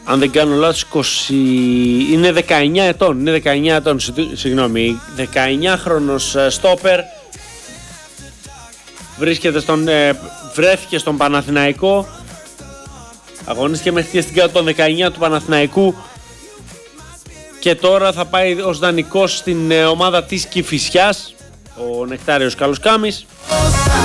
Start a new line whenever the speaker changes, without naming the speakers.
αν δεν κάνω λάθος, είναι 19 ετών. Είναι 19 ετών, συγγνώμη. 19χρονος στόπερ. Βρέθηκε στον Παναθηναϊκό. Αγωνίστηκε μέχρι και στην κάτω των 19 του Παναθηναϊκού. Και τώρα θα πάει ως δανεικός στην ομάδα της Κηφισιάς, ο Νεκτάριος Καλοσκάμης.